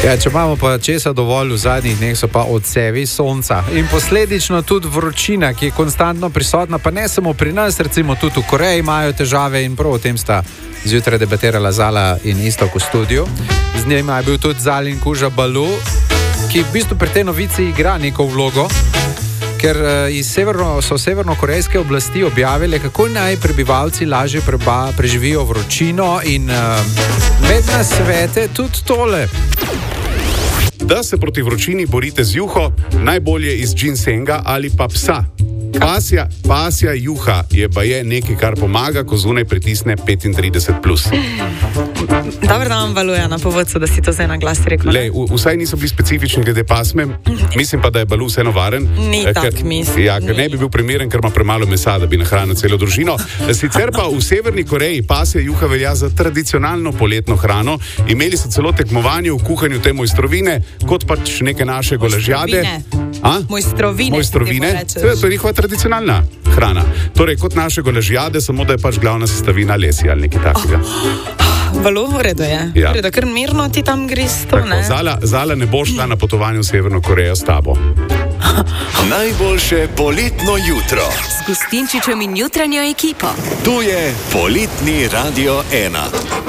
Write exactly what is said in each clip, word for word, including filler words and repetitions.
Ja, če imamo pa česa dovolj v zadnjih dneh, so pa odsevi sonca in posledično tudi vročina, ki je konstantno prisotna, pa ne samo pri nas, recimo tudi v Koreji imajo težave in prav o tem sta zjutraj debatirala Zala in Istok v studiu. Z njima je bil tudi Zalin Kuža Balu, ki v bistvu pri tej novici igra neko vlogo, ker iz severno, so severnokorejske oblasti objavile, kako naj prebivalci lažje preba, preživijo vročino in uh, med nasvete tudi tole. Da se proti vročini borite z juho, najbolje iz džinsenga ali pa psa. Pasja, pasja juha je baje nekaj, kar pomaga, ko zunaj pritisne petintrideset plus. Dobro, da vam valuje na povodcu, da si to zdaj na glas rekel. Lej, vsaj niso bili specifični glede pasme, mislim pa, da je Balu vseeno varen. Ni ker, tak, mislim. Ja, ker ne bi bil primeren, ker ima premalo mesa, da bi nahranil celo družino. Sicer pa v Severni Koreji pasja juha velja za tradicionalno poletno hrano. Imeli so celo tekmovanje v kuhanju te mojstrovine, kot pač neke naše golažjade. Mojstrovine. Mojstrovine. To je njihova tradicionalna hrana. Torej, kot naše golažjade, samo da je pač glavna sestavina lesi ali nekaj takega. Balu, v redu je. Ja. V redu, ker mirno ti tam greš to, ne? Zala, Zala ne bo šla na potovanje v Severno Korejo s tabo. Najboljše poletno jutro. S Gustinčičem in jutranjo ekipo. Tu je Poletni Radio ena.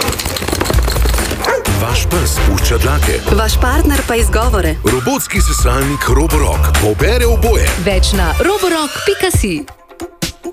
Vaš pes pušča dlake. Vaš partner pa izgovore. Robotski sesalnik Roborock pobere oboje. Več na roborock pika si.